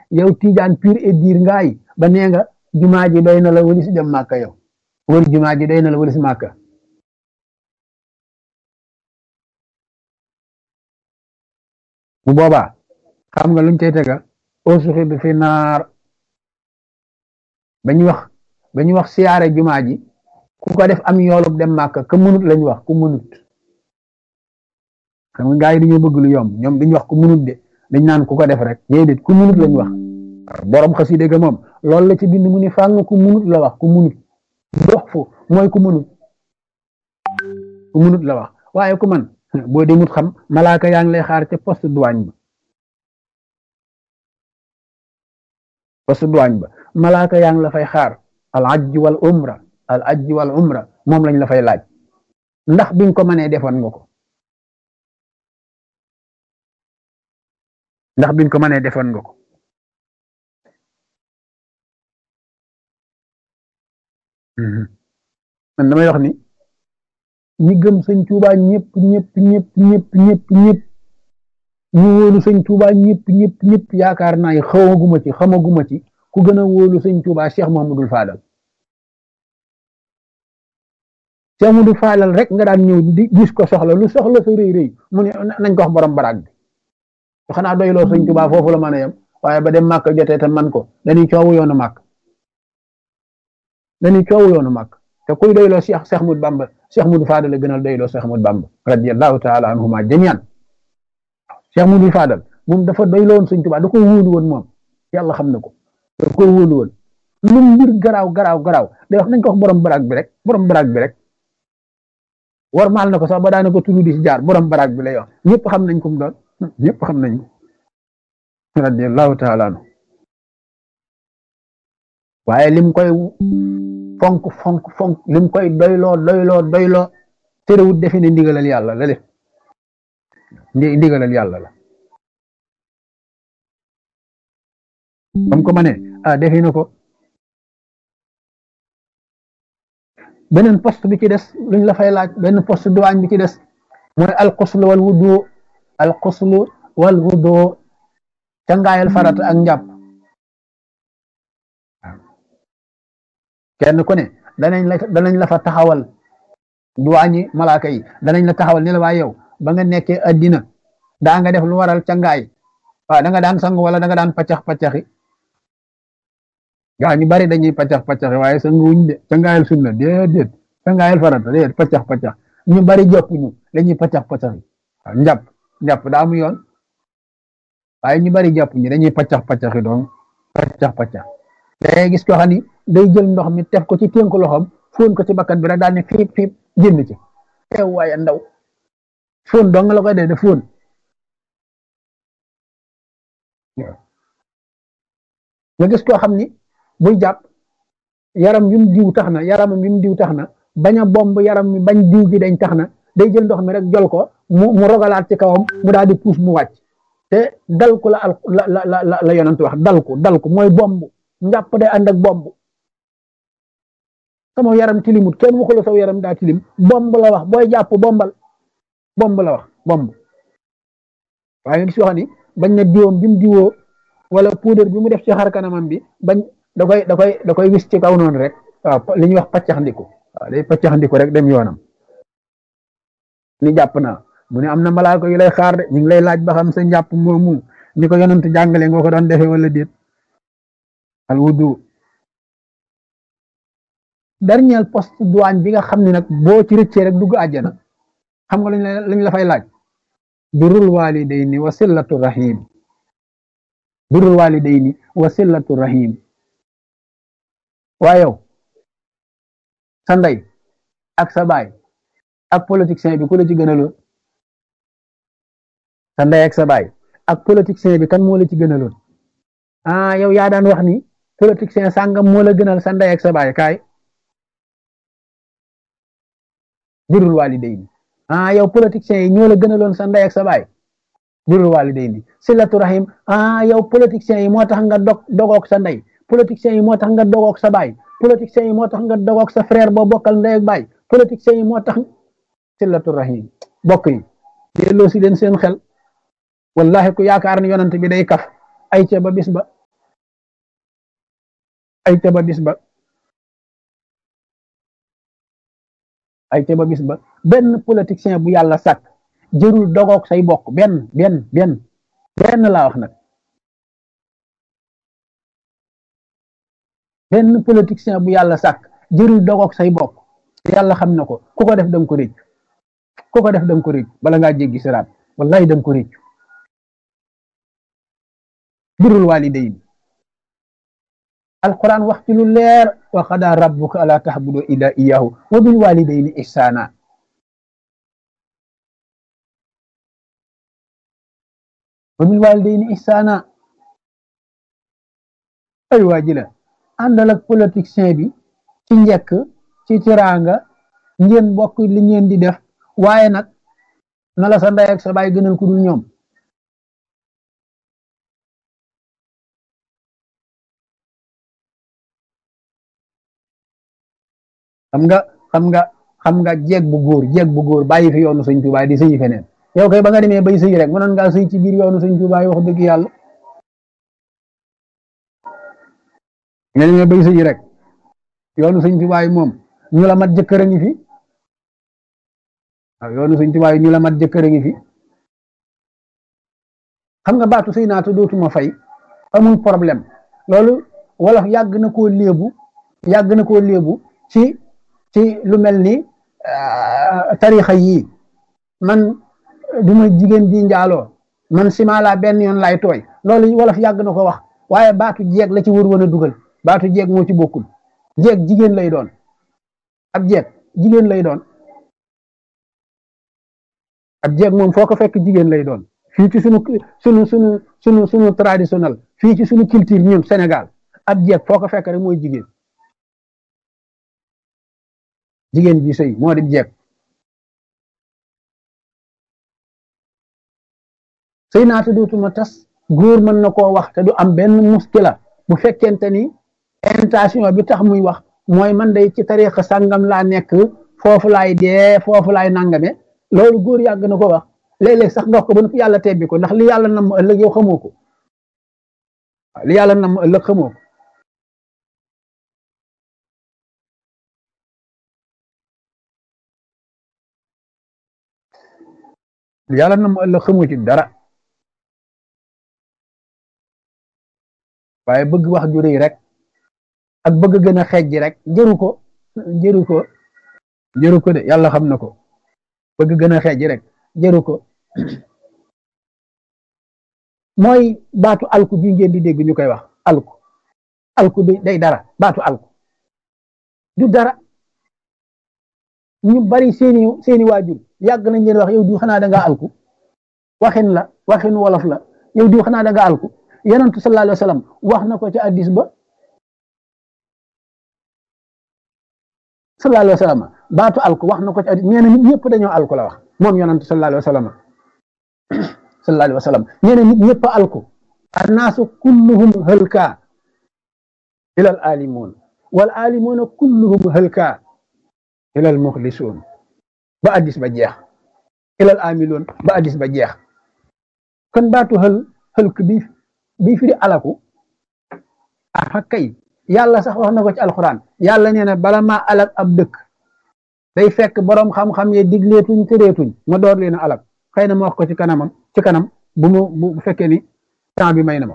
yow tijaan pur et dur ngaay ba nee nga jumaa ji doy na la wali si dem màkka yow wër jumaa ji doy na la wali si màkka bu boobaa xam nga luñ cay tega ausuxi bi fi naar ba ñu wax siyaare jumaa ji ku ko def am yoolub dem màkka ka munut lañ wax ku munut xam nga gaa yi dañoo bëgg lu yomb ñoom duñ wax ku munut de dañ naan ku ko def rek déedéet ku munut lañ wax borom xasida ga moom loolu la ci bind mu ni fàng ku munut la wax ku munut dox fu mooy ku munut la wax waaye ku man boo demut xam malaaka yaa ngi lay xaar ca poste douane ba malaaka yaa ngi la fay xaar al ajj wal umra moom lañ la fay laaj ndax biñ ko mënee defoon nga ko ndax biñ ko mënee defoon nga ko man damay wax ni ñi gëm sëñ Tuubaa ñëpp ñu wóolu sëñ Tuubaa ñëpp yaakaar naa yi xamaguma ci ku gën a wóolu sëñ Tuubaa Cheikh Mouhamadoul Fadal Cheikh Mouhamadoul Fadal rek nga daan ñëw di gis ko soxla lu soxla sa rëy mu ne nañ ko wax borom baraag bi xanaa doyloo sëñ Tuubaa foofu la mën a yem waaye ba dem màkk jotee te man ko dañuy coowu yoonu màkk te kuy doyloo Cheikh Ahmadou Bamba Cheikh Mouhamadoul Fadal la gënal doyloo Cheikh Ahmadou Bamba radiyallahu taala anhuma jamian Cheikh Mouhamadoul Fadal moom dafa doyloon sëñ Tuubaa da ko wóolu woon moom yàlla xam na ko da ko wóolu woon lu mbir garaaw day wax nañ ko wax borom baraag bi rek war maal na ko sax ba daana ko tudd di si jaar borom baraag bi lay wax ñëpp xam nañ ko mu doon ñëpp xam nañ ko radiyallahu taala anhu waaye lim koy fonk lim koy doyloo terewut defe ne ndigalal yàlla la def ndigalal yàlla la bam ko mënee defe na ko beneen poste bi ci des luñ la fay laaj benn poste douane bi ci des mooy alxuslu wal wudu cangaayal farata ak njàpp kenn ku ne danañ la fa taxawal duwaañi malaaka yi danañ la taxawal ni la waa yow ba nga nekkee addina daa nga def lu waral cangaay waaw da nga daan sang wala da nga daan paccaxi gaa ñu bari dañuy paccaxi waaye sanguwuñ de cangaayal sunna déedéet cangaayal farata déedéet paccax ñu bari jàpp ñu dañuy paccaxi waaw njàpp daa mu yoon waaye ñu bari jàpp ñu dañuy paccaxi donc paccax day gis ko xam ni day jël ndox mi tef ko ci ténku loxoom fóon ko ci bakkan bi rek daal ne fiip génn ci teew waaye ndaw fóon dong la koy dee de fóon nga gis koo xam ni buy jàpp yaramam yu mu diw tax na bañ a bomb yaram mi bañ diw gi dañ tax na day jël ndox mi rek jol ko mu rogalaat ci kawam mu daal di puus mu wàcc te dal ko la yonent wax dal ko mooy bomb njàpp day ànd ak bomb sama yaram tilimut kenn waxula saw yaram daa tilim bomb la wax booy jàpp bomb la wax bomb waaye nga gis yoo xam ni bañ na diwoom bi mu diwoo wala poudre bi mu def ci xar kanamam bi bañ da koy wis ci kaw noonu rek waaw li ñuy wax paccaxndiku waaw day paccaxndiku rek dem yoonam ni jàpp naa mu ne am na malaaka yu lay xaar de ñu ngi lay laaj ba xam sa njàpp moomu ni ko yonent jàngale nga ko doon defee wala déet al wudu dernier poste douane bi nga xam ne nag boo ci rëccee rek dugg àjjana xam nga lañ la fay laaj birrul walidayni wa sillatu rahim waaye yow sa ndey ak sa baay ak politicien bi ku la ci gënaloon sa ndey ak sa baay ak politicien bi kan moo la ci gënaloon yow yaa daan wax ni politicien sàngam moo la gënal sa ndey ak sa baay kaay birrul walidayni yow politiciens yi ñoo la gënaloon sa ndey ak sa baay birrul walidayni silatu rahim yow politiciens yi moo tax nga dogoog sa ndey politiciens yi moo tax nga dogoog sa baay politiciens yi moo tax nga dogoog sa frère boo bokkal ndey ak baay politiciens yi moo tax silatu rahim bokk yi delloo si leen seen xel wallahi ku yaakaar ne yonent bi day kaf ay ca ba bis ba ay ca ba bis ba ay ca ba bis ba benn politicien bu yàlla sàkk jërul dogoog say bokk benn laa wax nag benn politicien bu yàlla sàkk jërul dogoog say bokk yàlla xam na ko ku ko def da nga ko réccu ku ko def da nga ko réccu bala ngaa jéggi siraat wallahi da nga ko réccu birul walidayn alquran wax ci lu leer wa qadaa rabbuka alaa ta'budu illaa iyyaahu wa bil walidayni ihsaana wa bil walidayni ihsaana ay waa ji la àndal ak politicien bi ci njëkk ci tiraanga ngeen bokk li ngeen di def waaye nag na la sa ndey ak sa baay gënal ku dul ñoom xam nga jeeg bu góor bàyyi fi yoonu sëñ Tuubaa di sëyi feneen yow kay ba nga demee bay sëyi rek mënoon ngaa sëy ci biir yoonu sëñ Tuubaa wax dëgg yàlla nga demee bay sëyi rek yoonu sëñ Tuubaa yi moom ñu la mat jëkkër a ngi fi waaw yoonu sëñ Tuubaa yi ñu la mat jëkkër a ngi fi xam nga baatu sëy naata dootuma fay amul problème loolu wolof yàgg na koo léebu ci lu mel ni tarixa yii man duma jigéen ji njaaloo man simala benn yoon lay tooy loolu wolof yàgg na ko wax waaye baatu jeeg la ci wër woon a dugal baatu jeeg moo ci bokkul jeeg jigéen lay doon ab jeeg jigéen lay doon ab jeeg moom foo ko fekk jigéen lay doon fii ci sunu traditionnel fii ci sunu culture ñun Sénégal ab jeeg foo ko fekk rek mooy jigéen ji sëy moo di jeeg sëy naa te dootuma tas góor mën na koo wax te du am benn muskila bu fekkente ni intention bi tax muy wax mooy man day ci tariixa sàngam laa nekk foofu laay dee foofu laay nangame loolu góor yàgg na ko wax léeg-léeg sax nga wax ko ba nu yàlla tebbi ko ndax li yàlla nam ëllëg yow xamoo ko li yàlla nam ëllëg xamoo ko li yàlla nam ëllëg xamoo ci dara waaye bëgg wax ju rëy rek ak bëgg gën a xeej rek jëru ko de yàlla xam na ko bëgg gën a xeej rek jëru ko mooy baatu alku bi ngeen di dégg ñu koy wax alku day dara baatu alku du dara ñu bari seeni waajur yàgg nañ leen wax yow diw xanaa da ngaa alku waxin wolof la yow diw xanaa da ngaa alku yonentu sallallahu alayhi wa sallam wax na ko ci hadiis ba sallallahu alayhi wa sallam baatu alku wax na ko ci hadiis nee na nit ñëpp dañoo alku la wax moom yonentu sallallahu alayhi wa sallam sallallahu alayhi wa sallam nee na nit ñëpp alku annaasu kulluhum halka ilal alimun wal alimuna kulluhum halka ilal muxlisuun ba hadiis ba jeex ilal amiloon ba hadiis ba jeex kon baatu hëlk bi firi alaku ah kay yàlla sax wax na ko ci alxuraan yàlla nee na bala maa alak ab dëkk day fekk boroom xam-xam ye digleetuñ tëreetuñ ma door leen a alak xëy na ma wax ko ci kanam bu fekkee ni temps bi may na ma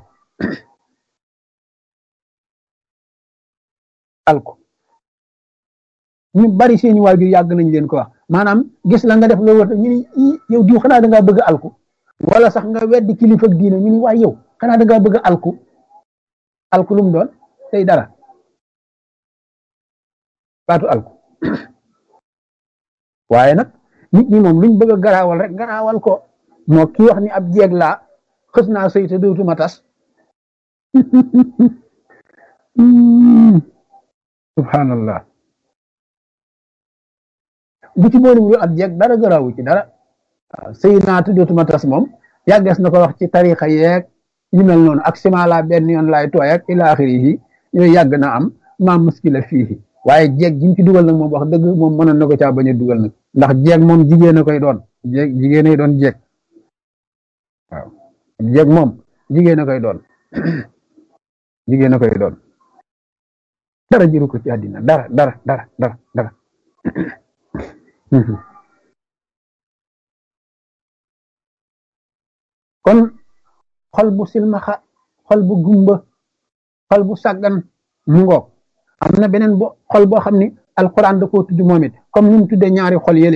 alku ñu bari seeni waajur yàgg nañ leen ko wax maanaam gis la nga def loo wër ñu ni yow diw xanaa da ngaa bëgg alku wala sax nga weddi kilifa ak diine ñu ni waay yow xanaa da ngaa bëgg alku lu mu doon tey dara baatu alku waaye nag nit ñi moom luñ bëgg a garaawal rek garaawal ko moo kii wax ni ab jeeg laa xës naa sëy te dootuma tas subhanallah bu ci boolewul ab jeeg dara garaawu ci dara waaw sëy naa te dootuma tas moom yàggees na ko wax ci tarixa yeeg yu mel noonu ak sima la benn yoon laay tooy ak ila axirihi yooyu yàgg na am maa muskila fii waaye jeeg ji mu ci dugal nag moom wax dëgg moom mënoon na ko caa bañ a dugal nag ndax jeeg moom jigéen a koy doon jigéen ay doon jeeg waaw jeeg moom jigéen a koy doon jigéen a koy doon dara jëru ko ci àddina dara. kon xol bu silmaxa xol bu gumba xol bu sàggan mu ngoog am na beneen xol boo xam ni alquran da koo tudd moom it comme ni mu tuddee ñaari xol yële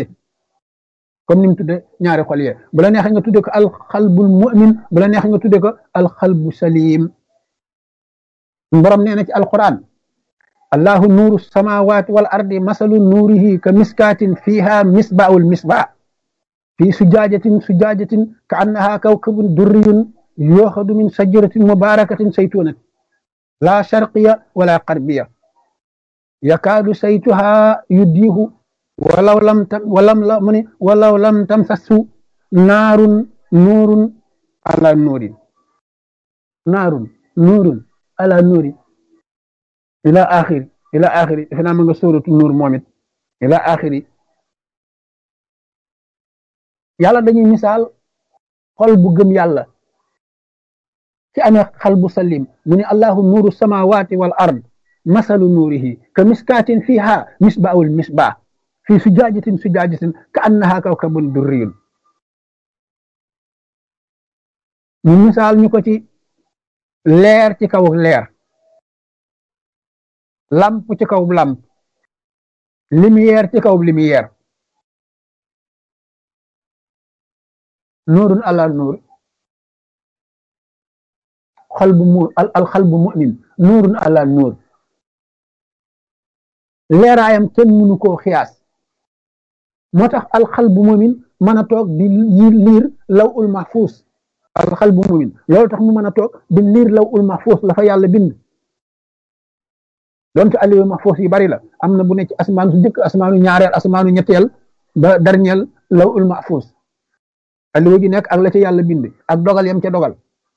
bu la neexee nga tuddee ko alxalbul mu'min bu la neexee nga tuddee ko alxalbu salim borom nee na ci alquran allahu nuuru samawati wal ardi masalu nuurihi ka miskaatin fiha misbaul misbah fi sujaajatin ka annaha kawkabun durriyun yooxadu min sajaratin mubarakatin saytunatin la sharqiya wala qarbiya yakaadu saytuha yuddiihu walaw lam tamsasu naarun nuurun ala nuurin ila axiri defe naa ma nga sóoratu nuur moom it ila axiri yàlla dañuy misaal xol bu gëm yàlla ci amee xal bu salim mu ne allahu nuuru samawati wal ard masalu nuurihi ka miskaatin fiha misbaul misbah fi sujaajatin ka annaha kawkabun durriyun ñu misaal ñu ko ci leer ci kaw leer lamp ci kaw lamp lumière ci kaw lumière nuurun ala nuur alxalbu mu'min nuurun ala nuur leeraayam kenn mënu koo xiyaas moo tax alxalbu mu'min mën a toog di liir law ul mahfuus alxalbu mu'min loolu tax mu mën a toog di liir law ul mahfuus la fa yàlla bind donte aliwu mahfuus yi bari la am na bu ne ci asmaanu su jëkk asmaanu ñaareel asmaanu ñetteel ba dernier law ul mahfuus aliwu gi nekk ak la ca yàlla bind ak dogal yam ca dogal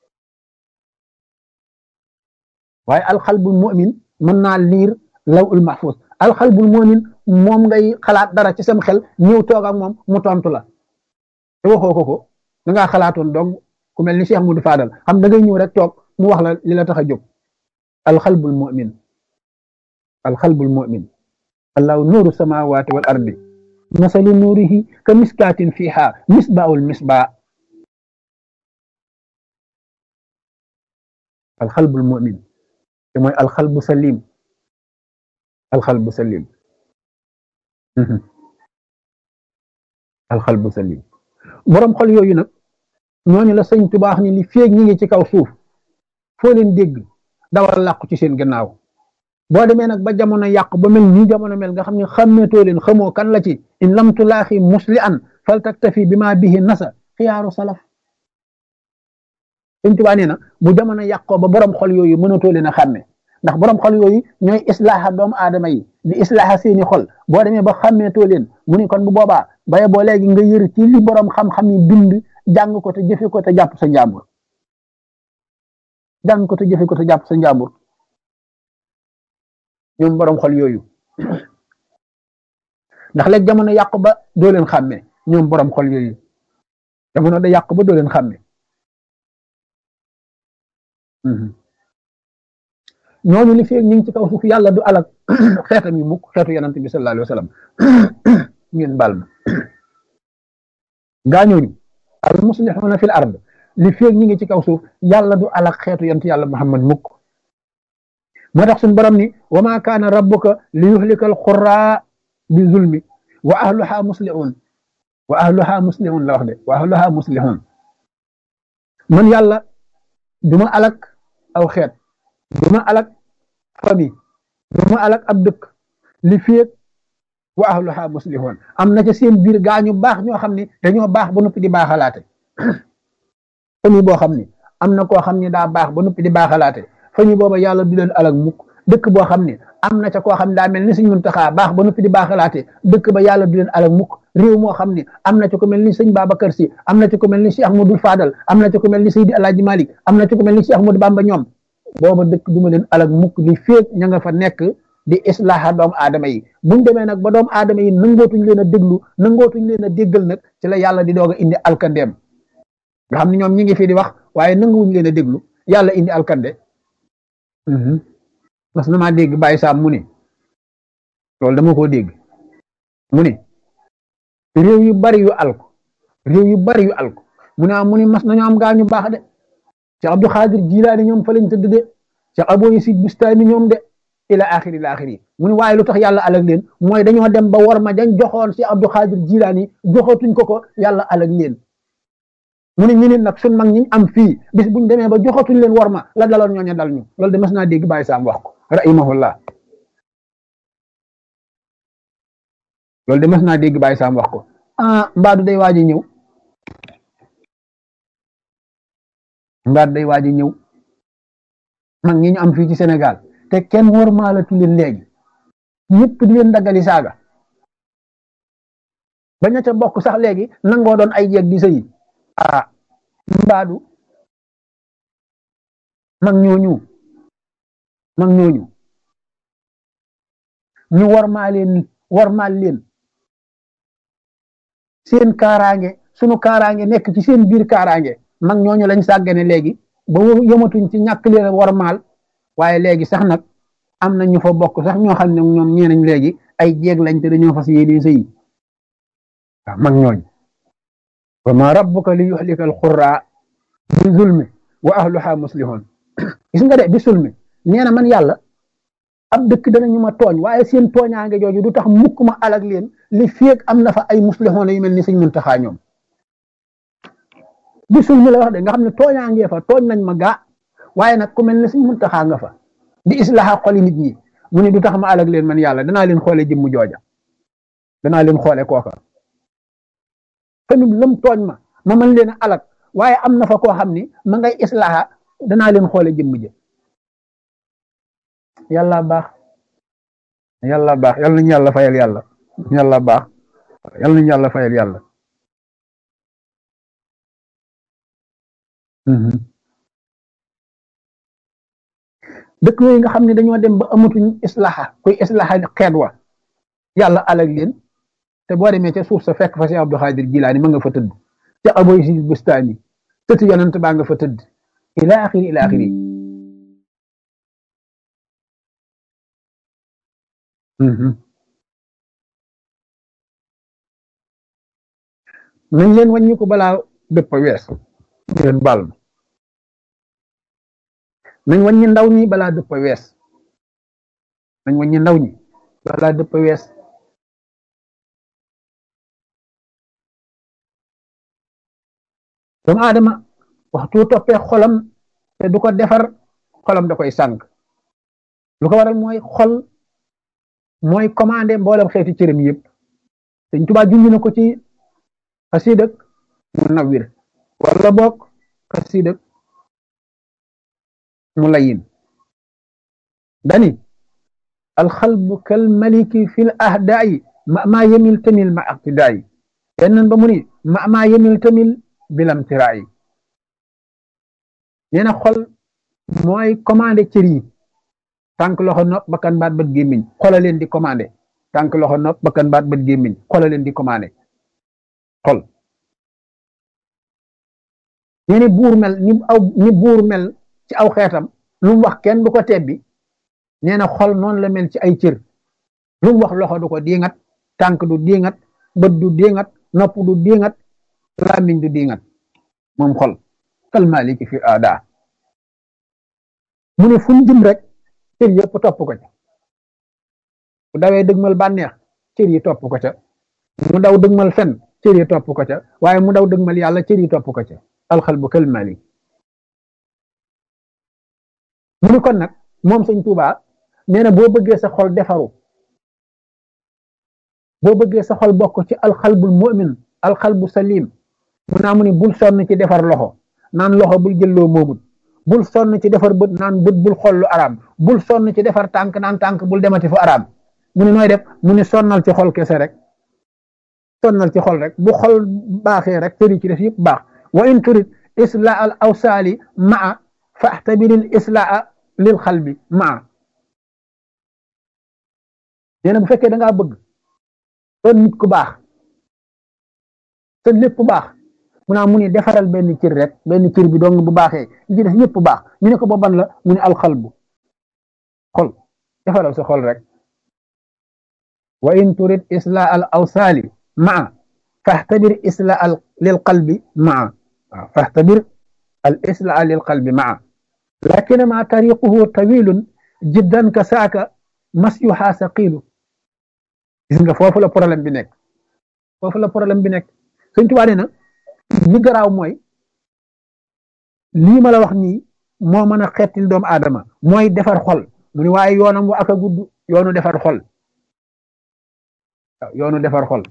waaye alxalbul mu'min mën naa liir law ul mahfuus alxalbul mu'min moom ngay xalaat dara ci sam xel ñëw toog ak moom mu tontu la te waxoo ko da ngaa xalaatoon donc ku mel ni Cheikh Moudou Fadal xam da ngay ñëw rek toog mu wax la li la tax a jóg alxalbul mu'min allahu nuuru samawati wal ardi masalu nuurihi ka miskaatin fiha misbaul misbah alxalbul mu'min te mooy alxalbu salim alxalbu salim borom xol yooyu nag ñooñu la sëñ Tuubaa ni li feeg ñi ngi ci kaw suuf foo leen dégg dawal làqu ci seen gannaaw boo demee nag ba jamono yàq ba mel nii jamono mel nga xam ne xàmmeetoo leen xamoo kan la ci in lam tulaaxi musli an fal taktafi bi ma bihi nasa xiyaaru salaf sëñ Tuubaa nee na bu jamono yàqoo ba borom xol yooyu mënatoo leen a xàmme ndax borom xol yooyu ñooy islaaxa doomu aadama yi di islaaxa seeni xol boo demee ba xàmmeetoo leen mu ni kon bu boobaa baye boo léegi nga yër ci li borom xam-xam yi bind jàng ko te jëfe ko te jàpp sa njàmbur ñoom borom xol yooyu ndax léegi jamono yàqu ba doo leen xàmme ñoom borom xol yooyu jamono da yàqu ba doo leen xàmme ñooñu li feeg ñu ngi ci kaw suuf yàlla du alak xeetam yu mukk xeetu yonent bi sallallahu alayhi wa sallam ngeen baal ma gaa ñooñu al muslixuuna fil ard li feeg ñu ngi ci kaw suuf yàlla du alak xeetu yonent yàlla Muhammad mukk moo tax suñu borom ni wa ma kaana rabbuka li yuhlika al quraa bi zulmi wa ahluha muslixuun la wax de wa ahluha muslixuun man yàlla duma alak aw xeet duma alak famille duma alak ab dëkk li feeg wa ahluha muslihun am na ca seen biir gaa ñu baax ñoo xam ne dañoo baax ba noppi di baaxalaate famille boo xam ne am na koo xam ne daa baax ba noppi di baaxalaate famille booba yàlla du leen alak mukk dëkk boo xam ne am na ca koo xam ne daa mel ni Sëñ Muntaxa baax ba noppi di baaxalaate dëkk ba yàlla du leen alak mukk réew moo xam ne am na ca ko mel ni Sëñ Babacar Si am na ca ko mel ni Cheikh Ahmadou Fadal am na ca ko mel ni Seydi Alaaji Malik am na ca ko mel ni Cheikh Ahmadou Bamba ñoom booba dëkk du ma leen alak mukk li féeg ña nga fa nekk di islaaha doomu aadama yi buñ demee nag ba doomu aadama yi nangootuñ leen a déglu nangootuñ leen a déggal nag ci la yàlla di doog a indi alkandeem nga xam ne ñoom ñi ngi fi di wax waaye nanguwuñ leen a déglu yàlla indi alkande mas na maa dégg Baye Sam mu ne loolu dama koo dégg mu ne réew yu bari yu alko réew yu bari yu alko mu ne mu ne mas nañu am gaa ñu baax de Cheikh Abdou Khadir Jilaani ñoom fa lañ tëdd de Cheikh Abou Yazid Bustami ñoom de ila axiri mu ne waaye lu tax yàlla alag leen mooy dañoo dem ba war ma dañ joxoon Cheikh Abdou Khadir Jilaani joxatuñ ko yàlla alag leen mu ne ñu ne nag suñ mag ñi am fii bis buñ demee ba joxatuñ leen war ma la daloon ñooñu dal ñu loolu de mas naa dégg Baye Sam wax ko rahimahullah loolu de mas naa dégg Baye Sam wax ko mbaadu day waaj a ñëw mbaadu day waaj a ñëw mag ñi ñu am fii ci Sénégal te kenn wormaalatu leen léegi ñëpp di leen daggali saaga ba ña ca bokk sax léegi nangoo doon ay jeeg di sëyi mbaadu mag ñooñu ñu wormaal leen seen kaaraange sunu kaaraange nekk ci seen biir kaaraange mag ñooñu lañ sàggane léegi ba yëmatuñ ci ñàkk leen wormaal waaye léegi sax nag am na ñu fa bokk sax ñoo xam ne ñoom ñeenañ léegi ay jeeg lañ te dañoo fas yéene sëyi waaw mag ñooñ wa ma rabbuka li yuhlika al qura bi zulmi wa ahluha muslihun gis nga de bi zulmi nee na man yàlla ab dëkk danañu ma tooñ waaye seen tooñaange jooju du tax mukk ma alag leen li feeg am na fa ay muslihun yu mel ni Sëñ Muntaxa ñoom bi zulmi la wax de nga xam ne tooñaangee fa tooñ nañ ma gaa waaye nag ku mel ne Sëñ Muntaxa nga fa di islaha xoli nit ñi mu ne du tax ma alag leen man yàlla danaa leen xoole jëmm jooja danaa leen xoole kooka lam tooñ ma mën leen a alag waaye am na fa koo xam ni ma ngay islaha danaa leen xoole jëmm ja yàlla baax yàlla nañu yàlla fayal yàlla baax yàlla nañu yàlla fayal yàlla dëkk yooyu nga xam ne dañoo dem ba amatuñ islaha kuy islaha xeet wa yàlla alag leen te boo demee ca suuf sa fekk fa si Abdou Khadir Jilaani ma nga fa tëdd ca Abou Yazid Bustami tëdd yonent baa nga fa tëdd ila axiri nañ leen wàññi ko balaa dëpp wees ngeen baal ma nañ wàññi ndaw ñi balaa dëpp wees nañ wàññi ndaw ñi balaa dëpp wees doomu aadama waxtu toppee xolam te du ko defar xolam da koy sànq lu ko waral mooy xol mooy commandé mboolem xeeti cërëm yëpp Sëñ Tuubaa junj na ko ci xasiidak Munawwir wala boog xasiidak Mulayin dani alxalbu kal maliki fil ahdaayi ma yemil tamil ma aqtidaayi yenn ba mu ni ma yemil tamil bilam tiraayi nee na xol mooy commandé cër yi tànk loxo nopp bakkan baat bët gémmiñ xola leen di commandé tànk loxo nopp bakkan baat bët gémmiñ xola leen di commandé xol nee ni buur mel ni buur mel ci aw xeetam lu mu wax kenn du ko tebbi nee na xol noonu la mel ci ay cër lu mu wax loxo du ko diingat tànk du diingat bët du diingat nopp du diingat làmmiñ du diingat moom xol kal maliki fi aada mu ne fu mu jëm rek cër yëpp topp ko ca bu dawee dëgmal bànneex cër yi topp ko ca mu daw dëgmal fen cër yi topp ko ca waaye mu daw dëgmal yàlla cër yi topp ko ca alxalbu kal malik mu ne kon nag moom Sëñ Tuubaa nee na boo bëggee sa xol defaru boo bëggee sa xol bokk ci alxalbul mu'min alxalbu salim mu naa mu ni bul sonn ci defar loxo naan loxo bul jëlloo moomut bul sonn ci defar bët naan bët bul xool lu araam bul sonn ci defar tànk naan tànk bul demati fu araam mu ni nooy def mu ni sonnal ci xol kese rek sonnal ci xol rek bu xol baaxee rek tëri ci def yëpp baax wa in turid islaa al awsaali maa faxtabiril islaa lil xalbi maa nee na bu fekkee da ngaa bëgg doon nit ku baax te lépp baax mu naa mu ni defaral benn cër rek benn cër bi dong bu baaxee li ci def yëpp baax ñu ne ko ba ban la mu ne alxalbu xol defaral sa xol rek wa in turid isla al awsali maa fahtabir isla al lil qalbi maa waaw fahtabir al isla lil qalbi maa lakin ma tariquhu tawilun jiddan ka saaka masyuha saqilu gis nga foofu la problème bi nekk foofu la problème bi nekk Sëñ Tuubaa nee na li garaaw mooy lii ma la wax nii moo mën a xettil doomu aadama mooy defar xol mu ni waaye yoonam wa ak a gudd yoonu defar xol waaw yoonu defar xol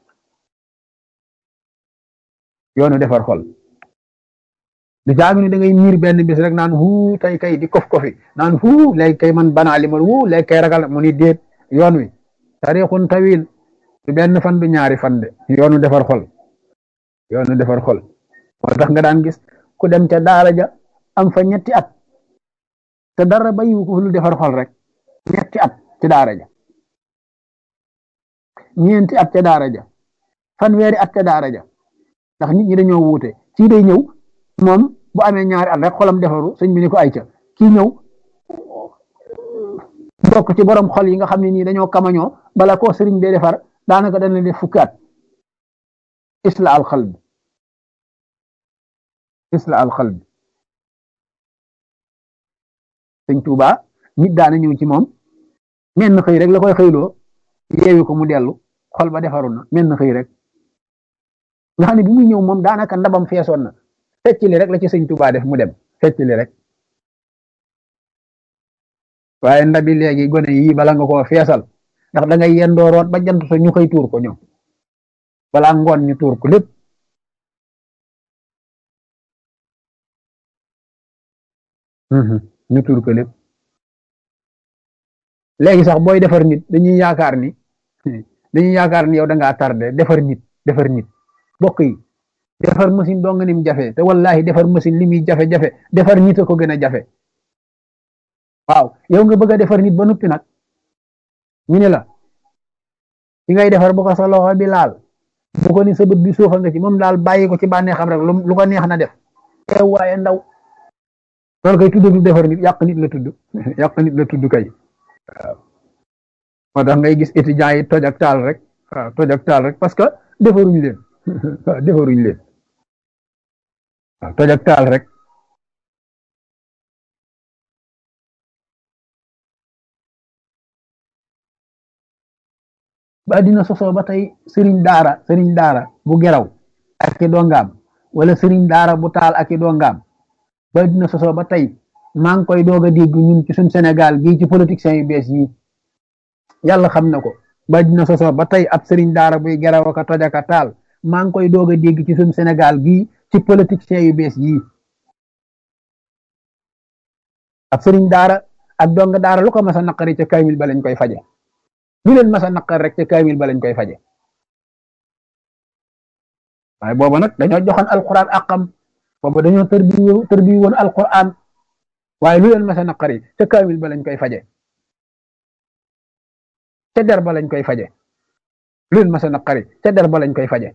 yoonu defar xol du jaami ni da ngay miir benn bis rek naan huu tey kay di kof kofi naan huu léegi kay man banaa li man huu léegi kay ragal mu ni déet yoon wi tariixun tawil du benn fan du ñaari fan de yoonu defar xol yoonu defar xol moo tax nga daan gis ku dem ca daara ja am fa ñetti at te dara bayiwu ko lu defar xol rek ñetti at ci daara ja ñeenti at ca daara ja fanweeri at ca daara ja ndax nit ñi dañoo wuute kii day ñëw moom bu amee ñaari at rek xolam defaru sëñ bi ni ko ay ca kii ñëw bokk ci borom xol yi nga xam ne nii dañoo kamañoo bala koo sëriñ bee defar daanaka dana def fukki at isla al qalb isla al qalb sëñ Tuuba nit daana ñëw ci moom menn xëy rek la koy xëyloo yeewi ko mu dellu xol ba defaru na menn xëy rek nga xam ne bi muy ñëw moom daanaka ndabam feesoon na fecc li rek la ci sëñ Tuuba def mu dem fecc li rek waaye ndabi léegi gone yii bala nga koo feesal ndax da ngay yendoo root ba jant so ñu koy tuur ko ñoom balaa ngoon ñu tuur ko lépp ñu tuur ko lépp léegi sax booy defar nit dañuy yaakaar ni yow da ngaa tardé defar nit bokk yi defar machine doo nga nim jafe te wallahi defar machine li muy jafe-jafe defar nit a ko gën a jafe waaw yow nga bëgg a defar nit ba noppi nag ñu ne la ki ngay defar bu ko sa loxo bi laal bu ko ni sa bët bi suufa nga ci moom daal bàyyi ko ci bànnee xam rek lu ko neex na def teew waaye ndaw loolu kay tudd du defar nit yàq nit la tudd yàq nit la tudd kay waaw moo tax ngay gis étudiants yi toj ak taal rek waaw toj ak taal rek parce que defaruñ leen waaw defaruñ leen waaw toj ak taal rek ba àddina sosoo ba tey sëriñ daara bu geraw ak i dongaam wala sëriñ daara bu taal ak i dongaam ba àddina sosoo ba tey maa ngi koy doog a dégg ñun ci suñ Sénégal gii ci politiciens yu bees yi yàlla xam na ko ba àddina sosoo ba tey ab sëriñ daara buy geraw ak a toj ak a taal maa ngi koy doog a dégg ci suñ Sénégal gii ci politiciens yu bees yi ab sëriñ daara ak donga daara lu ko mas a naqari ca kaamil ba lañ koy faje lu leen mas a naqar rek ca kaamil ba lañ koy faje waaye booba nag dañoo joxoon alquran àqam booba dañoo tërbi woon alquran waaye lu leen mas a naqari ca kaamil ba lañ koy faje ca der ba lañ koy faje lu leen mas a naqari ca der ba lañ koy faje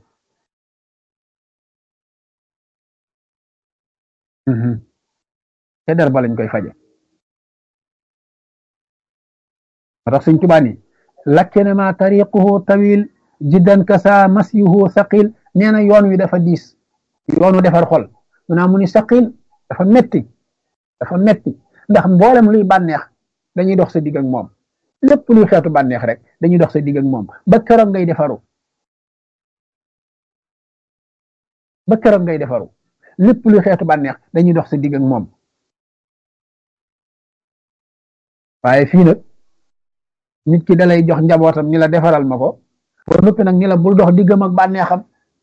ca der ba lañ koy faje moo tax Sëñ Tuubaa ni lakkenema tariquhu tawil jiddan kasa masyuhu saqil nee na yoon wi dafa diis yoonu defar xol mu naa mu ni saqil dafa metti ndax mboolem luy bànneex dañuy dox sa digg ak moom lépp luy xeetu bànneex rek dañuy dox sa digg ak moom ba keroog ngay defaru lépp luy xeetu bànneex dañuy dox sa digg ak moom waaye fii nag nit ki dalay jox njabootam ni la defaral ma ko ba noppi nag ni la bul dox diggam ak bànneexam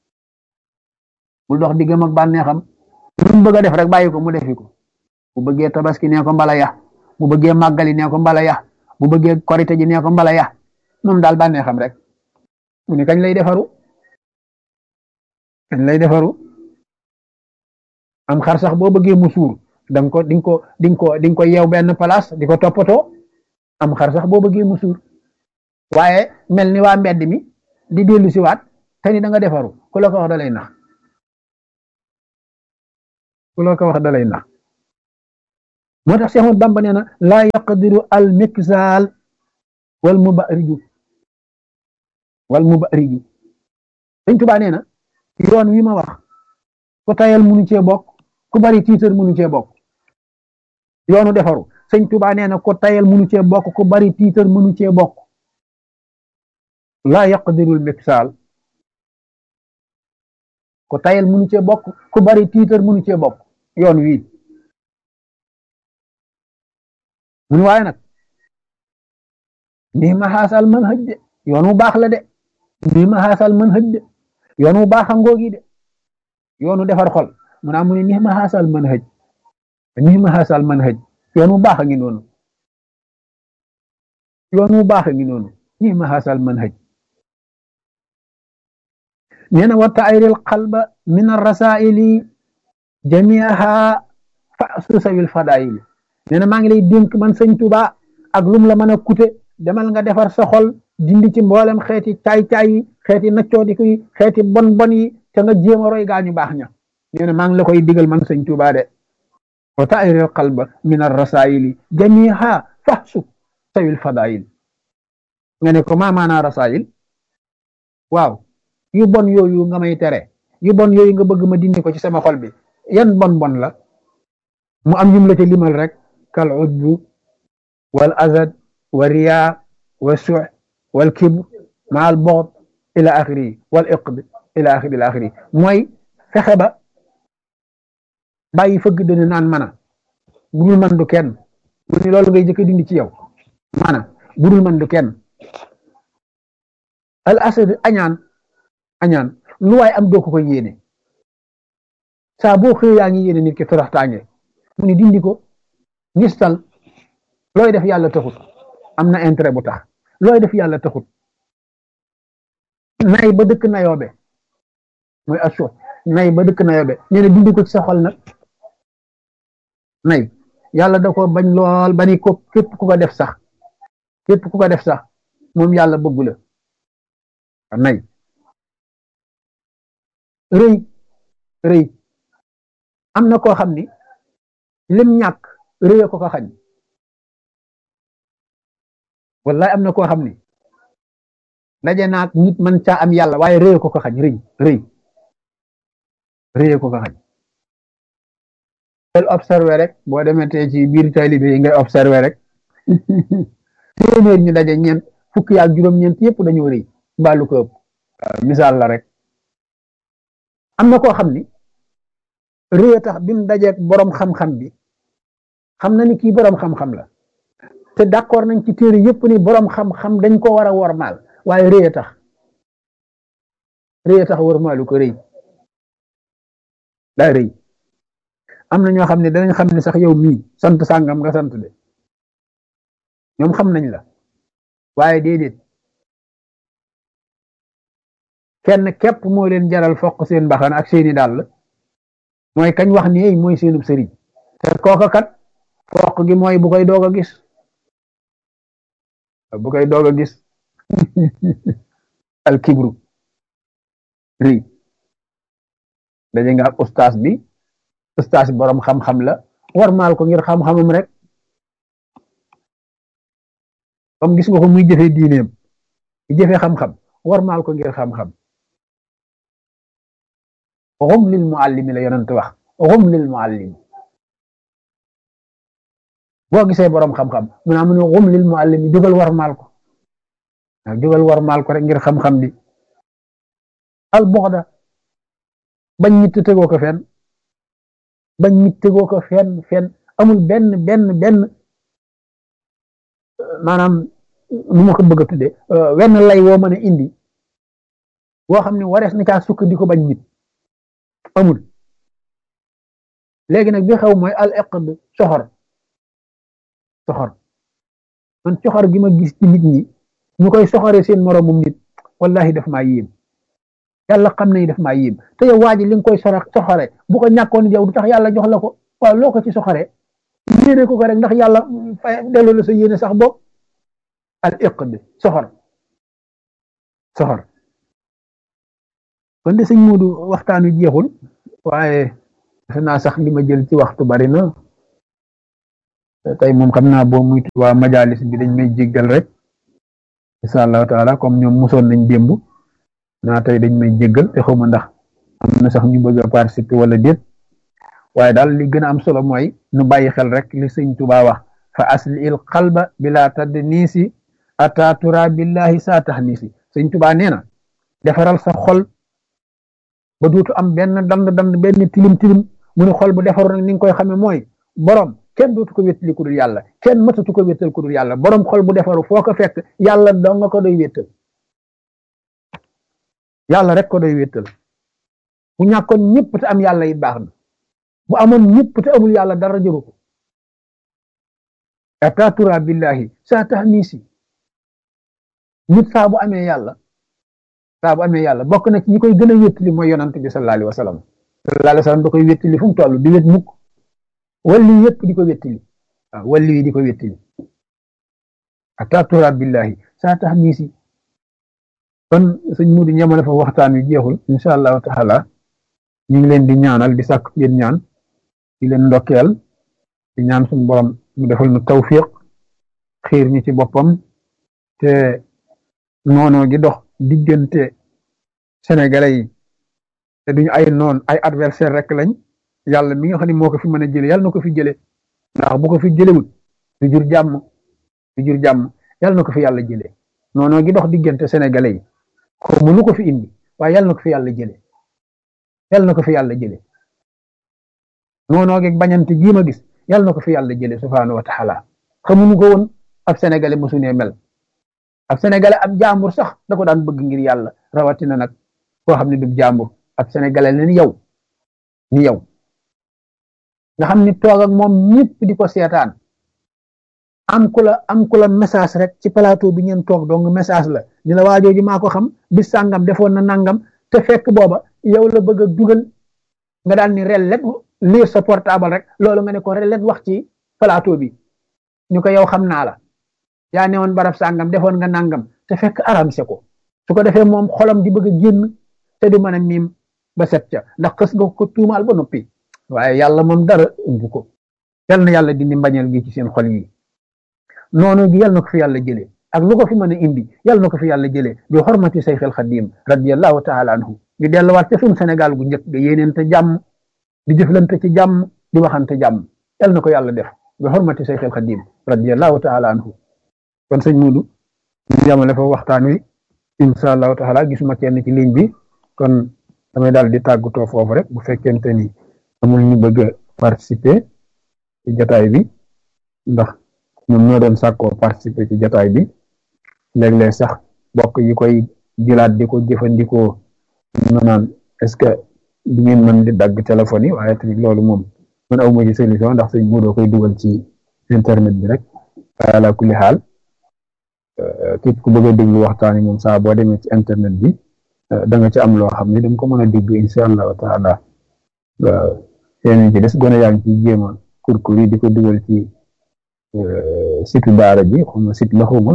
lu mu bëgg a def rek bàyyi ko mu defi ko bu bëggee tabaski nee ko mbala ya bu bëggee màggali nee ko mbala ya bu bëggee korite ji nee ko mbala ya moom daal bànneexam rek mu ni kañ lay defaru am xar sax boo bëggee mu suur danga ko di nga ko yeew benn place di ko toppatoo am xar sax boo bëggee mu suur waaye mel ni waa mbedd mi di dellu si waat te ni da nga defaru ku la ko wax da lay nax moo tax Seex Ahmadu Bamba nee na laa yaqdiru al miksaal wal mubariju wal mubariju Sëñ Tuubaa nee na yoon wi ma wax ku tayal munu cee bokk ku bari tiitar munu cee bokk yoonu defaru Sëñ Tuubaa nee na ku tayal munu cee bokk ku bari tiitar munu cee bokk laa yaqdiru al miksaal ku tayal munu cee bokk ku bari tiitar munu cee bokk yoon wi mun waaye nag nii ma xaasal man hëj de yoon wu baax la de nii ma xaasal man hëj de yoon wu baax a ngoogi de yoonu defar xol mu naa mu ne nii ma xaasal man hëj nii ma xaasal man hëj yoon wu baax a ngi noonu yoon wu baax a ngi noonu nii ma xaasal man hëj nee na wa tayril qalba min arrasaili jamiaha fa sawil fadaili nee na maa ngi lay dénk man Sëñ Tuubaa ak lum la mën a kute demal nga defar sa xol dindi ci mboolem xeeti caay-caay yi xeeti naccoodiku yi xeeti bon bon yi te nga jéem a roy gaañu baax ña nee na maa ngi la koy digal man Sëñ Tuubaa de wa tayril qalba min arrasaili jamiha fahsu sawil fadail nga ne ko maa maanaa rasail waaw yu bon yooyu nga may tere yu bon yooyu nga bëgg ma dindi ko ci sama xol bi yan bon bon la mu am yum la ca limal rek kal ujbu wal azad wa riya wa su' wal kibr ma al bughd ila axiri wal iqd ila axiri mooy fexe ba bàyyi fëgg dana naan mana budul man du kenn mu ni loolu ngay jëkk dindi ci yow mana budul man du kenn al asad añaan lu waay am doo ko koy yéene saa boo xëy yaa ngi yéene nit ki toroxtaange mu ni dindi ko ngistal looy def yàlla taxut am na intérêt bu tax looy def yàlla taxut nay ba dëkk nayoobe mooy asso nay ba dëkk nayoobe nee na dindi ko ci sa xol nag nay yàlla da ko bañ lool ba ni ko képp ku ko def sax moom yàlla bëggu la nay rëy am na koo xam ni lim ñàkk rëy ko ko xañ wallahi am na koo xam ni daje naag nit man caa am yàlla waaye rëy ko ko xañ rëy ko ko xañ del observé rek boo demetee ci biir taalibe yi ngay observé rek téeméer ñu daje ñeent fukki ak juróom-ñeent yëpp dañoo rëy baalu ko ëpp misaal la rek am na koo xam ni rëy tax bi mu dajeeg borom xam-xam bi xam na ni kii borom xam-xam la te d'accord nañ ci téere yëpp ni borom xam-xam dañ ko war a wormaal waaye rëy tax wormaalu ko rëy daa rëy am na ñoo xam ne danañ xam ne sax yow mii sant sàngam nga sant de ñoom xam nañ la waaye déedéet kenn képp moo leen jaral foq seen mbaxana ak seeni dàll mooy kañ wax ni mooy seenub sëriñ te kooka kat foq gi mooy bu koy doog a gis al kibru ri daje nga ak ustaas bi borom xam-xam la warmaal ko ngir xam-xamam rek comme gis nga ko muy jëfe diineem di jëfe xam-xam warmaal ko ngir xam-xam xum lil muallimi la yonent wax xum lil muallimi boo gisee borom xam-xam mu naa mu ne xum lil muallimi jógal warmaal ko waaw jógal warmaal ko rek ngir xam-xam bi al buxda bañ nit tegoo ko fenn amul benn maanaam nu ma ko bëgg a tudde wenn lay woo mën a indi woo xam ne warees na caa sukk di ko bañ nit amul léegi nag bi xew mooy al iqd soxor man soxor gi ma gis ci nit ñi ñu koy soxore seen moromum nit wallahi daf maa yéem yàlla xam nañu daf maa yéem te yow waa ji li nga koy soxore bu ko ñàkkoon yow du tax yàlla jox la ko waaw loo ko ci soxore yéene ko rek ndax yàlla fay delloo la sa yéene sax bopp al iqd soxor kon de sëñ Moodu waxtaan wi jeexul waaye defe naa sax li ma jël ci waxtu bari na tey moom xam naa boo muy waa majalis bi dañ may jéggal rek insha allahu taala comme ñoom mosoon nañ démb naa tey dañ may jéggal te xawma ndax am na sax ñu bëgg a participer wala déet waaye daal li gën a am solo mooy nu bàyyi xel rek li sëñ Tuubaa wax fa aslil qalba bila tadnisi ata tura billahi saa taxnisi sëñ Tuubaa nee na defaral sa xol ba dootu am benn dand benn tilim tilim mu ne xol bu defaru nag ni nga koy xamee mooy borom kenn dootu ko wéttali ku dul yàlla kenn mësatu ko wéttal ku dul yàlla borom xol bu defaru foo ko fekk yàlla doo nga ko doy wéttal yàlla rek ko doy wéttal bu ñàkkoon ñëpp te am yàlla it baax na bu amoon ñëpp te amul yàlla dara jëru ko atatura billahi saa tax nii si nit saa bu amee yàlla bokk na ci ñi koy gën a wéttali mooy yonant bi sallallahu alayhi wa sallam da koy wéttali fu mu toll di wét mukk walli yëpp di ko wéttali waaw walli yi di ko wéttali atatura billahi saa tax nii si kon sëñ Mudu ñamale fa waxtaan wi jeexul insha allahu taala ñu ngi leen di ñaanal di sàkk yéen ñaan di leen ndokkeel di ñaan suñu borom mu defal nu tawfiq xiir ñi ci boppam te noonoo gi dox diggante sénégalais yi te duñu ay noon ay adversaire rek lañ yàlla mi nga xam ne moo ko fi mën a jële yàlla na ko fi jële ndax bu ko fi jëlewul du jur jàmm yàlla na ko fi yàlla jële noonoo gi dox diggante sénégalais yi xaw ma lu ko fi indi waaye yàlla na ko fi yàlla jële noonoo gi bañante gii ma gis yàlla na ko fi yàlla jële subhaanahu wa taala xamuñu ko woon ab sénégalais mosu ne mel ab sénégalais ab jàmbur sax da ko daan bëgg ngir yàlla rawatina nag koo xam ne du jàmbur ab sénégalais la ni yow nga xam ni toog ak moom ñëpp di ko seetaan am ku la message rek ci plateau bi ngeen toog donc message la ni la waajooju maa ko xam bis sàngam defoon na nangam te fekk booba yow la bëgg a dugal nga daal ni rellet lire sa portable rek loolu nga ne ko rellet wax ci plateau bi ñu ko yow xam naa la yaa ne woon barab sàngam defoon nga nangam te fekk aramse ko su ko defee moom xolam di bëgg a génn te du mën a miim ba set ca ndax xës nga ko tuumaal ba noppi waaye yàlla moom dara ëmb ko yal na yàlla dindi mbañeel gi ci seen xol yi noonu gi yal na ko fi yàlla jëlee ak lu ko fi mën a indi yal na ko fi yàlla jëlee bi xormati Sayxil Xadim radiyallahu taala anhu ñu delluwaat ca suñu Sénégal gu njëkk ga yéeneente jàmm di jëflante ci jàmm di waxante jàmm yal na ko yàlla def bi xormati Sayxil Xadim radiyallahu taala anhu kon sëñ Mudu ñu yamale fa waxtaan wi insha allahu taala gisuma kenn ci ligne bi kon damay daal di tàggatoo foofu rek bu fekkente ni amul ñu bëgg a participer ci jataay bi ndax ñoom ñoo doon sàkkoo participer ci jataay bi léeg-léeg sax bokk yi koy jëlaat di ko jëfandikoo ñu naan est-ce que du ngeen mën di dagg téléphone yi waaye tamit loolu moom man awma ci solution ndax sëñ Mudu koy dugal ci internet bi rek ala kulli xaal képp ku bëgg a déglu waxtaan yi moom saa boo demee ci internet bi da nga ci am loo xam ne da nga ko mën a déglu insha allahu taala yeneen ci des gone yaa ngi ci jéem a kurkur yi di ko dugal ci site daara ji xawma site la xawma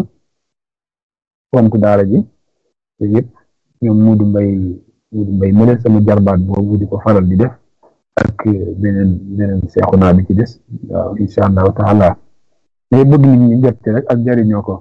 compte daara ji te yëpp ñoom Mudu Mbay mële sama jarbaat boobu di ko faral di def ak beneen seexu naa bi ci des waaw insha allahu taala mais bëgg nit ñi jot ci rek ak jëriñoo ko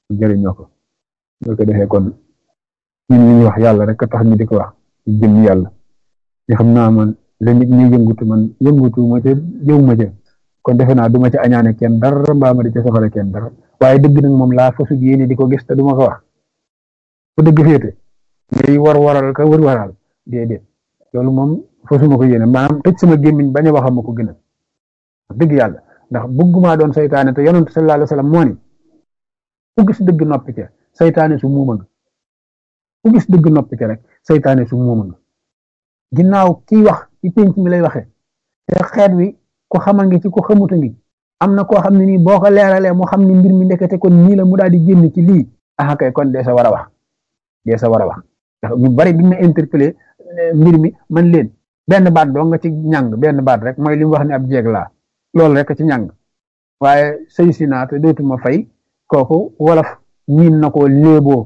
boo ko defee kon ñun li ñuy wax yàlla rek a tax ñu di ko wax ci jëm yàlla ñu xam naa man la nit ñi yëngutu man yëngutu ma ca jëw ma ca kon defe naa du ma ca añaane kenn dara mbaa ma di ca soxale kenn dara waaye dëgg nag moom laa fasu yéene di ko gis te du ma ko wax fu dëgg féete ngay waral ka waral déedéet loolu moom fasuma ko yéene maanaam tëj sama gémmiñ bañ a waxam ma ko gënal dëgg yàlla ndax bëggumaa doon saytaane te yonent sallallahu alayhi wa sallam moo ni ku gis dëgg noppi ca saytaane su muuma nga ku gis dëgg noppi ca rek saytaane su muuma nga ginnaaw kiy wax ci pénc mi lay waxee te xeet wi ko xama ngi ci ko xamuta ngi am na koo xam ne nii boo ko leeralee mu xam ne mbir mi ndekete kon nii la mu daal di génn ci lii ah kay kon dee sa war a wax ndax ñu bari bi ma interpellé mbir mi man leen benn baat doo nga ci ñàng benn baat rek mooy li mu wax ne ab jeeg laa loolu rek ci ñàng waaye sëy si naa te dootuma fay kooku wolof miin na koo léeboo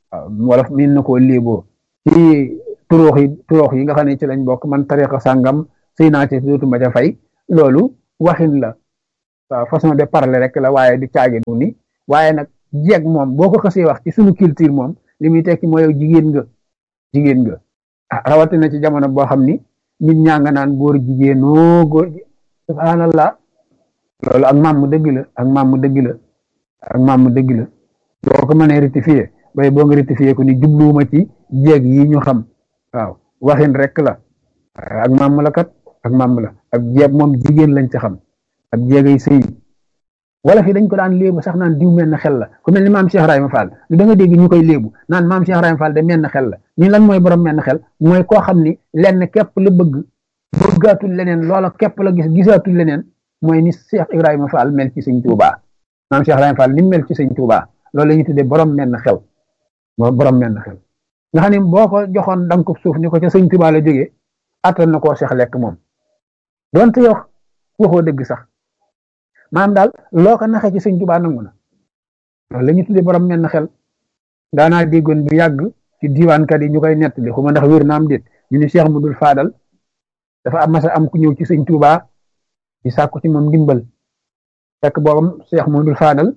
ci turoox yi nga xam ne ci lañ bokk man tariqa sàngam sëy naa ci dootuma ca fay loolu waxin la waaw façon de parler rek la waaye du caage du ni waaye nag jeeg moom boo ko xasee wax ci suñu culture moom li muy tekki mooy yow jigéen nga ah rawatina ci jamono boo xam ni nit ñaa nga naan góor jigéenoo góor subhanallah loolu ak maam mu dëgg la ak maam mu dëgg la ak maam mu dëgg la boo ko mënee rectifier bay boo nga rectifier ko ni jubluwuma ci jeeg yi ñu xam waaw waxin rek la ak maam la kat ak maam la ak jeeg moom jigéen lañ ci xam ak jeegay sëy wala fi dañ ko daan léebu sax naan diw menn xel la ku mel ni maam Cheikh Ibrahima Fall da nga dégg ñu koy léebu naan maam Cheikh Ibrahima Fall de menn xel la ñu lan mooy borom menn xel mooy koo xam ni lenn képp la bëggaatul leneen loola képp la gisaatul leneen mooy ni Cheikh Ibrahima Fall mel ci sëñ Touba maam Cheikh Ibrahima Fall ni mel ci sëñ Touba loolu la ñuy tuddee borom menn xel moo borom menn xel nga xam ne boo ko joxoon dank suuf ni ko ca sëñ Touba la jógee attan na koo seex lekk moom donte yow waxoo dëgg sax maanaam daal loo ko naxee ci sëñ Touba nangu na loolu la ñuy tuddee borom menn xel daanaa déggoon bu yàgg ci diwaankat yi ñu koy nettali xuma ndax wér na am déet ñu ni Cheikh Mudul Faadal dafa am masa am ku ñëw ci sëñ Touba di sàkku ci moom ndimbal fekk boobam Cheikh Mudul Faadal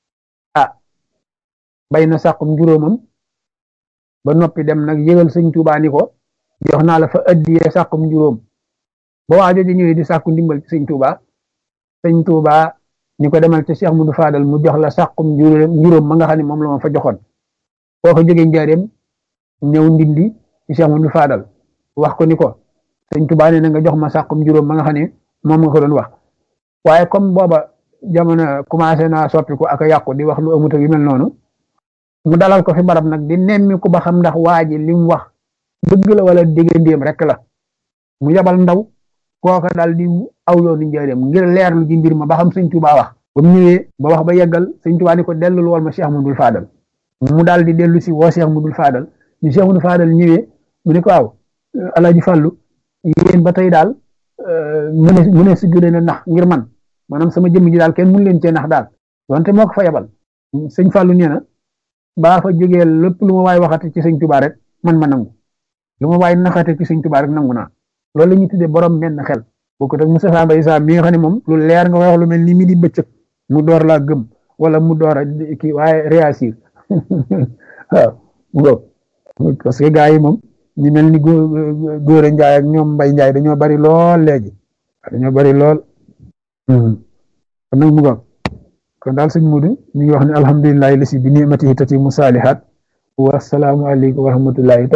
bay na sàkkum juróomam ba noppi dem nag yëgal sëñ Touba ni ko jox naa la fa addiyee sàkkum juróom ba waa jooju ñëwee di sàkku ndimbal ci sëñ Touba ni ko demal ci Cheikh Mudul Faadal mu jox la sàkkum juróom ma nga xam ne moom la ma fa joxoon boo ko jógee njaareem ñëw ndindi ci Cheikh Mudul Faadal wax ko ni ko sëñ Touba nee na nga jox ma sàkkum juróom ma nga xam ne moom nga ko doon wax waaye comme booba jamono commencé naa soppiku ak a yàqu di wax lu amut ak yu mel noonu mu dalal ko fi barab nag di nemmi ku ba xam ndax waa ji li mu wax dëgg la wala déggandéem rek la mu yabal ndaw kooka daal di aw yoonu njaareem ngir leerlu ji mbir ma ba xam sëñ Touba wax ba mu ñëwee ba wax ba yeggal sëñ Touba ni ko dellul wol ma Cheikh Mudul Faadal mu daal di dellu si woo Cheikh Mudul Faadal ni Cheikh Mudul Faadal ñëwee mu ne ko waaw Alaaji Fàllu yéen ba tey daal mu ne si gën a nax ngir man maanaam sama jëmm ji daal kenn mun leen cee nax daal wante moo ko fa yebal sëñ Fàllu nee na baa fa jógee lépp lu ma waay waxate ci sëñ Touba rek man ma nangu lu ma waay naxate ci sëñ Touba rek nangu naa loolu la ñuy tuddee borom menn xel bokkut ak Moustapha Mbaye Sam mi nga xam ne moom lu leer nga wax lu mel ni mi di bëccëg mu door laa gëm wala mu door a kii waaye réagir waaw parce que gars yi moom ñu mel ni góor a njaay ak ñoom mbay njaay dañoo bari lool léegi dañoo bari lool kon nag mu ngoog kon daal sëñ Mudu ñu ngi wax ne alhamdulillahi lasi bi ni'matihi tatimu saalihaat wa salaamu aleykum wa rahmatullahi